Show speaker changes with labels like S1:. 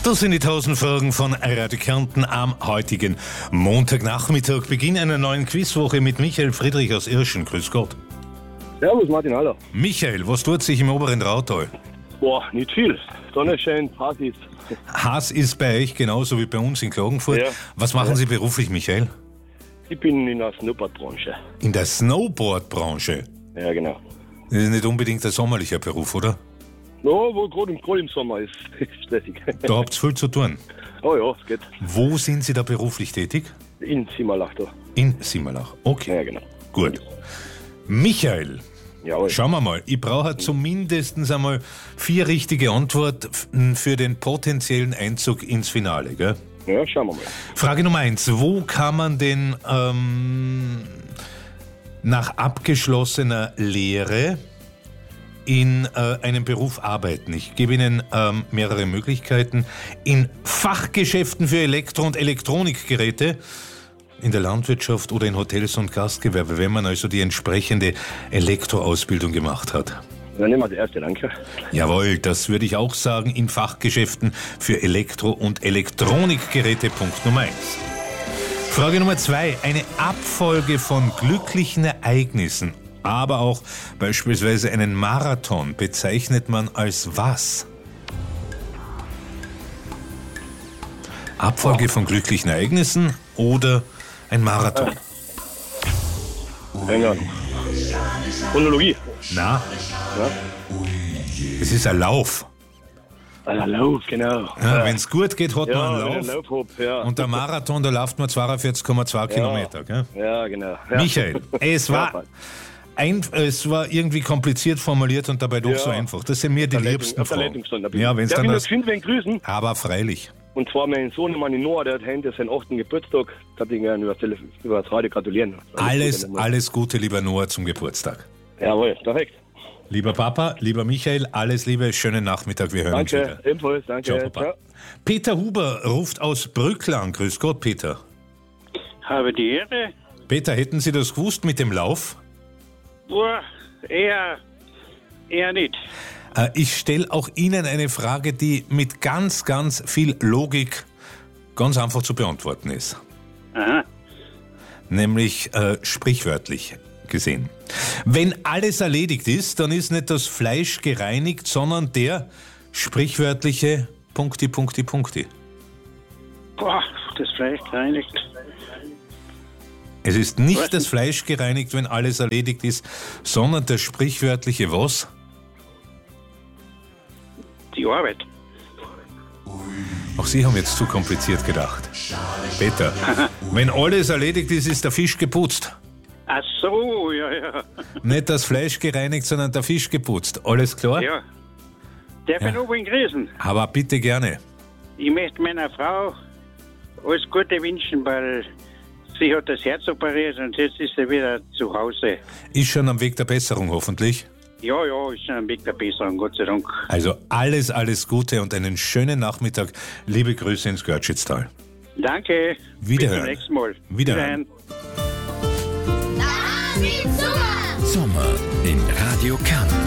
S1: Das sind die 1000 Fragen von Radio Kärnten am heutigen Montagnachmittag. Beginn einer neuen Quizwoche mit Michael Friedrich aus Irschen. Grüß Gott.
S2: Servus, Martin Haller.
S1: Michael, was tut sich im oberen Rautal?
S2: Boah, nicht viel. Sonne scheint, Hass ist.
S1: Hass ist bei euch genauso wie bei uns in Klagenfurt.
S2: Ja.
S1: Was machen Sie beruflich, Michael?
S2: Ich bin in der Snowboard-Branche.
S1: In der Snowboard-Branche.
S2: Ja, genau.
S1: Das ist nicht unbedingt ein sommerlicher Beruf, oder?
S2: Ja, wo gerade im Sommer ist stressig.
S1: Da habt ihr viel zu tun.
S2: Oh ja, es geht.
S1: Wo sind Sie da beruflich tätig?
S2: In Simmerlach da.
S1: In Simmerlach. Okay,
S2: Ja, genau.
S1: gut. Michael,
S2: Jawohl.
S1: schauen wir mal. Ich brauche zumindest einmal 4 richtige Antworten für den potenziellen Einzug ins Finale, gell?
S2: Ja, schauen wir mal.
S1: Frage Nummer 1. Wo kann man denn nach abgeschlossener Lehre in einem Beruf arbeiten? Ich gebe Ihnen mehrere Möglichkeiten. In Fachgeschäften für Elektro- und Elektronikgeräte, in der Landwirtschaft oder in Hotels und Gastgewerbe, wenn man also die entsprechende Elektroausbildung gemacht hat.
S2: Dann nehmen wir das erste, danke.
S1: Jawohl, das würde ich auch sagen, in Fachgeschäften für Elektro- und Elektronikgeräte. Punkt Nummer 1. Frage Nummer 2. Eine Abfolge von glücklichen Ereignissen, aber auch beispielsweise einen Marathon bezeichnet man als was? Abfolge von glücklichen Ereignissen oder ein Marathon?
S2: Hang on. Chronologie.
S1: Na,
S2: Ja?
S1: es ist ein Lauf.
S2: Lauf, genau.
S1: Ja, wenn es gut geht, hat man
S2: Ja,
S1: einen
S2: wenn
S1: Lauf.
S2: ein Lauf hab, ja.
S1: Und der Marathon, da läuft man 42,2 Kilometer. Gell?
S2: Ja, genau. Ja.
S1: Michael, es war irgendwie kompliziert formuliert und dabei doch
S2: Ja.
S1: so einfach. Das sind mir die liebsten
S2: Auf der Leitung
S1: Fragen.
S2: gestanden. bin
S1: Ja,
S2: ich.
S1: wenn es
S2: Darf
S1: dann
S2: ich noch
S1: das.
S2: geschwind wen grüßen?
S1: Aber freilich.
S2: Und zwar mein Sohn, mein Noah, der hat heute seinen 8. Geburtstag. Da würde ich gerne über das Radio gratulieren.
S1: Alles Gute, lieber Noah, zum Geburtstag.
S2: Jawohl, perfekt.
S1: Lieber Papa, lieber Michael, alles Liebe, schönen Nachmittag, wir hören uns
S2: Danke,
S1: wieder.
S2: ebenfalls, danke.
S1: Ciao, Papa.
S2: Ciao.
S1: Peter Huber ruft aus Brücklang. Grüß Gott, Peter.
S3: Habe die Ehre?
S1: Peter, hätten Sie das gewusst mit dem Lauf?
S3: Boah, eher nicht.
S1: Ich stelle auch Ihnen eine Frage, die mit ganz, ganz viel Logik ganz einfach zu beantworten ist.
S3: Aha.
S1: Nämlich sprichwörtlich gesehen. Wenn alles erledigt ist, dann ist nicht das Fleisch gereinigt, sondern der sprichwörtliche Punkti.
S3: Boah, das Fleisch gereinigt.
S1: Es ist nicht das Fleisch gereinigt, wenn alles erledigt ist, sondern der sprichwörtliche was?
S3: Die Arbeit.
S1: Auch Sie haben jetzt zu kompliziert gedacht. Peter, wenn alles erledigt ist, ist der Fisch geputzt.
S3: Ach so, ja.
S1: Nicht das Fleisch gereinigt, sondern der Fisch geputzt. Alles klar?
S3: Ja. Darf ich noch einen grüßen?
S1: Aber bitte gerne.
S3: Ich möchte meiner Frau alles Gute wünschen, weil sie hat das Herz operiert und jetzt ist sie wieder zu Hause.
S1: Ist schon am Weg der Besserung hoffentlich.
S3: Ja, ist schon am Weg der Besserung, Gott sei Dank.
S1: Also alles Gute und einen schönen Nachmittag. Liebe Grüße ins Görtschitztal.
S3: Danke.
S1: Wiederhören.
S3: Bis zum nächsten Mal.
S1: Wiederhören.
S4: Da haben wir Sommer!
S5: Sommer in Radio Kärnten.